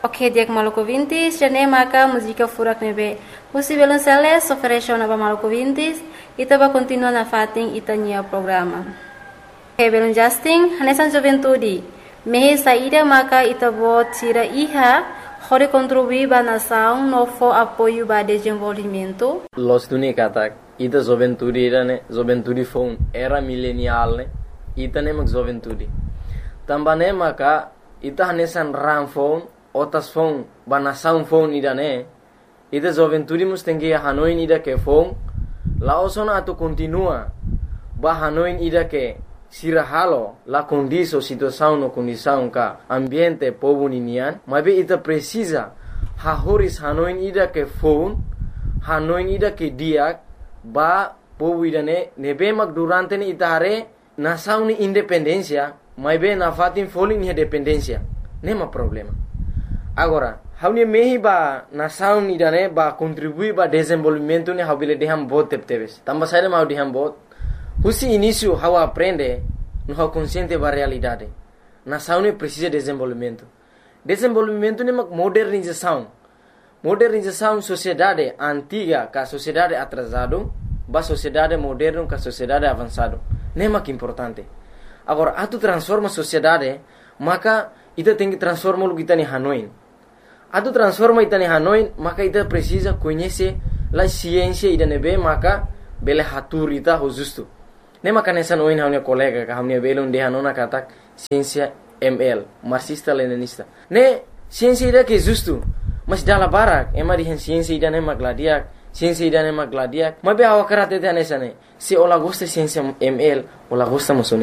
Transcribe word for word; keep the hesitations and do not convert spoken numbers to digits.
Ok, dia Maluku Vintis, jane maka música furak nebe. Musi violonceles oferece na Maluku Vintis, ita ba continua na fating ita nia programa. Ok, belum Justin, hanesan juventude. Mehe saída maka ita bo tira iha, hore contribuir ba na sound no fo apoio ba desenvolvimento. Los duni katak, ita juventude ira ne, juventude phone era millennial ne, ita ne mag juventude. Tambane maka ita hanesan ram phone, otas phone ba na sound phone ida ne, ita juventude mustengi hanoin ida ke phone, la osona atu continua ba hanoin ida ke sirahalo la condiso situação no condição ka ambiente povo ninian, mas ita precisa ha horis hanoin ida ke phone, hanoin ida ke diak ba povo ida ne nebe mag durante ni ita hare na sound ni independencia, mas be na fatin foling ni dependencia, nema problema. Agora, haunia mehi ba na sound ida ne ba contribui ba desenvolvimento ni habile deham bot tepteves. Tamba saída mau deham bot. Husi início how aprende no how consciente ba realidade. Na sound precisa de desenvolvimento. Desenvolvimento ni mag modernização. Modernização sociedade antiga ka sociedade atrasado, ba sociedade moderno ka sociedade avançado. Nem que importante. Agora, atu transforma sociedade, maka ita tem que transformar o que está em Hanoi. Atu transforma ita em Hanoi, maka ita precisa conhecer a ciência ida nebe, maka bele hatur ita ho justo. Ne maka nessa noin haunia colega ka haunia belon de hanona katak ciência M L, marxista leninista. Ne ciência ida que justo, mas dala barak, ema di ciência ida ne magladiak, ciência ida ne magladiak, mas be awakarate te nessa ne. Se ola gosta ciência M L, ola gosta musone